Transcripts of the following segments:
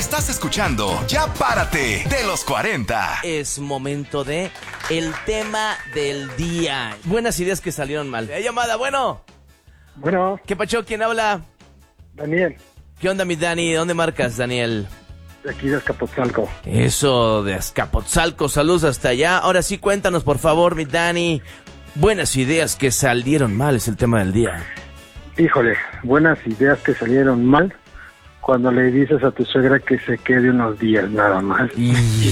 Estás escuchando Ya Párate de los 40. Es momento de el tema del día. Buenas ideas que salieron mal. Llamada, bueno. Bueno, ¿Qué pacho? ¿Quién habla? Daniel, ¿Qué onda, mi Dani? ¿Dónde marcas, Daniel? de aquí de Azcapotzalco. Eso, de Azcapotzalco. Saludos hasta allá. Ahora sí, cuéntanos, por favor, mi Dani. Buenas ideas que salieron mal es el tema del día. Híjole, buenas ideas que salieron mal cuando le dices a tu suegra que se quede unos días nada más. Y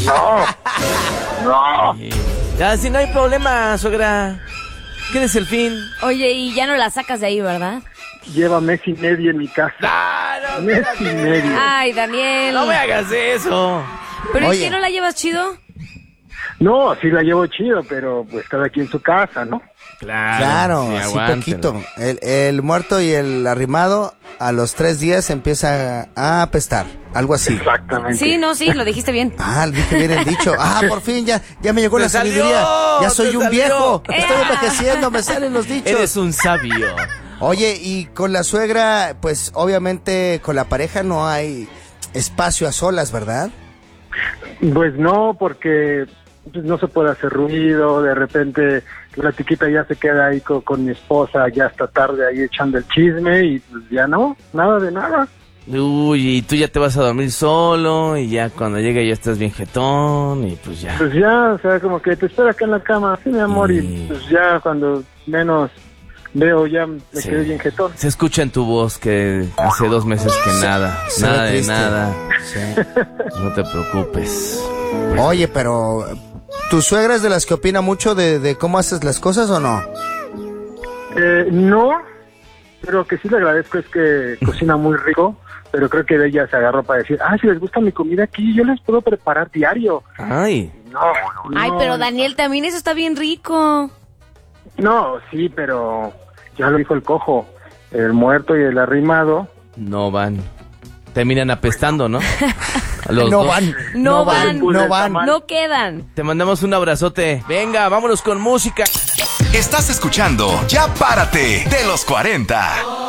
no. Ya, si no hay problema, suegra. ¿Qué es el fin? Oye, y ya no la sacas de ahí, ¿verdad? Lleva mes y medio en mi casa. ¡Ah, no! Mes y medio. Ay, Daniel. ¡No me hagas eso! ¿Pero Oye. ¿y qué, no la llevas chido? No, sí la llevo chido, pero pues cada quien en su casa, ¿no? Claro, sí, así aguántela. poquito. El muerto y el arrimado a los 3 días empieza a apestar, algo así. Exactamente. Sí, no, sí, lo dijiste bien. Ah, dije bien el dicho. Ah, por fin, ya me llegó ¡Te la salió! sabiduría. Ya soy ¡Te un salió! viejo. Estoy ¡Ea! envejeciendo, me salen los dichos. Eres un sabio. Oye, y con la suegra, pues obviamente con la pareja no hay espacio a solas, ¿verdad? Pues no, porque pues, no se puede hacer ruido, de repente la chiquita ya se queda ahí con mi esposa ya hasta tarde ahí echando el chisme y pues ya no, nada de nada. Uy, y tú ya te vas a dormir solo y ya cuando llegue ya estás bien jetón y pues ya. Pues ya, o sea, como que te espera acá en la cama, sí mi amor, Sí. y pues ya cuando menos veo ya me Sí. quedé bien jetón. Se escucha en tu voz que hace 2 meses que nada, Se nada ve de triste. nada. Sí. No te preocupes. Oye, pero ¿tu suegra es de las que opina mucho de cómo haces las cosas o no? No, pero que sí le agradezco es que cocina muy rico, pero creo que de ella se agarró para decir, si les gusta mi comida aquí, yo les puedo preparar diario. Ay, No, Ay, no, pero Daniel, también eso está bien rico. No, sí, pero ya lo dijo el cojo, el muerto y el arrimado. no van. Terminan apestando, ¿no? Los No dos. van, No van, no van. no quedan. Te mandamos un abrazote. Venga, vámonos con música. Estás escuchando Ya Párate de los 40.